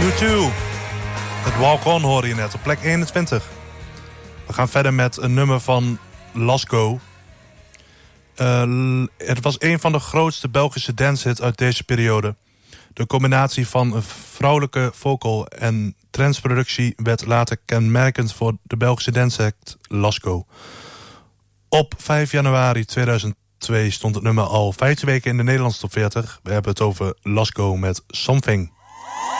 U2. Het Walk On hoorde je net op plek 21. We gaan verder met een nummer van Lasco. Het was een van de grootste Belgische dancehits uit deze periode. De combinatie van een vrouwelijke vocal en trendsproductie werd later kenmerkend voor de Belgische danceact Lasco. Op 5 januari 2002 stond het nummer al 15 weken in de Nederlandse top 40. We hebben het over Lasco met Something.